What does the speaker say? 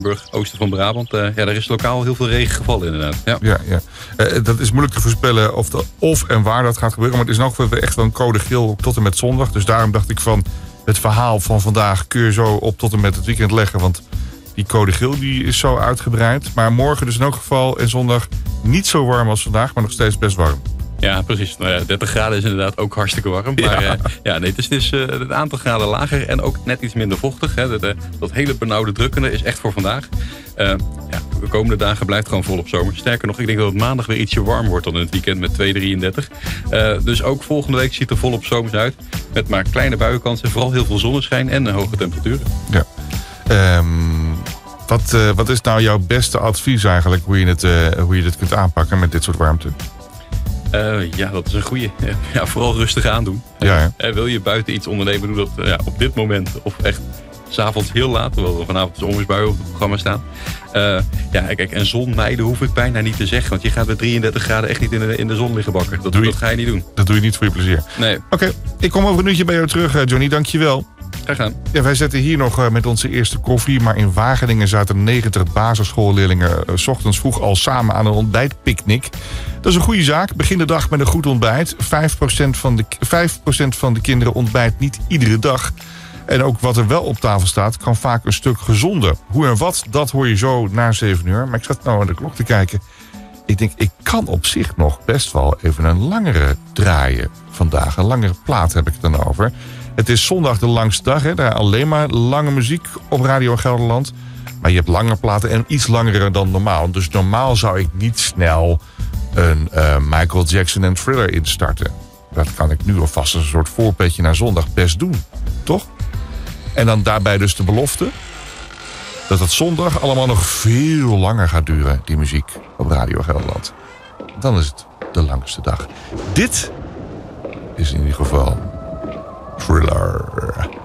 oosten van Brabant. Daar is lokaal heel veel regen gevallen inderdaad. Ja. Dat is moeilijk te voorspellen of en waar dat gaat gebeuren. Maar het is in elk geval echt wel een code geel tot en met zondag. Dus daarom dacht ik van het verhaal van vandaag kun je zo op tot en met het weekend leggen. Want die code geel die is zo uitgebreid. Maar morgen dus in elk geval en zondag niet zo warm als vandaag, maar nog steeds best warm. Ja, precies. 30 graden is inderdaad ook hartstikke warm. Maar het is het aantal graden lager en ook net iets minder vochtig. Hè. Dat hele benauwde drukkende is echt voor vandaag. De komende dagen blijft gewoon volop zomer. Sterker nog, ik denk dat het maandag weer ietsje warm wordt dan in het weekend met 2,33. Dus ook volgende week ziet er volop zomers uit. Met maar kleine buienkansen, vooral heel veel zonneschijn en hoge temperaturen. Ja. Wat is nou jouw beste advies eigenlijk hoe je dit kunt aanpakken met dit soort warmte? Dat is een goeie. Vooral rustig aandoen. Wil je buiten iets ondernemen, doe dat op dit moment of echt 's avonds heel laat, terwijl er vanavond de onweersbuien op het programma staan. Kijk, en zon mijden hoef ik bijna niet te zeggen, want je gaat met 33 graden echt niet in de zon liggen bakken. Dat ga je niet doen. Dat doe je niet voor je plezier. Nee. Oké, ik kom over een uurtje bij jou terug, Johnny. Dank je wel. Graag gedaan. Ja, wij zetten hier nog met onze eerste koffie, maar in Wageningen zaten 90 basisschoolleerlingen 's ochtends vroeg al samen aan een ontbijtpicknick. Dat is een goede zaak. Begin de dag met een goed ontbijt. 5% van de kinderen ontbijt niet iedere dag. En ook wat er wel op tafel staat, kan vaak een stuk gezonder. Hoe en wat, dat hoor je zo na 7 uur. Maar ik zat nou aan de klok te kijken. Ik denk, ik kan op zich nog best wel even een langere draaien vandaag. Een langere plaat heb ik het dan over. Het is zondag de langste dag. Hè? Daar alleen maar lange muziek op Radio Gelderland. Maar je hebt lange platen en iets langere dan normaal. Dus normaal zou ik niet snel een Michael Jackson en Thriller instarten. Dat kan ik nu alvast als een soort voorpetje naar zondag best doen. Toch? En dan daarbij dus de belofte dat het zondag allemaal nog veel langer gaat duren, die muziek op Radio Gelderland. Dan is het de langste dag. Dit is in ieder geval Thriller.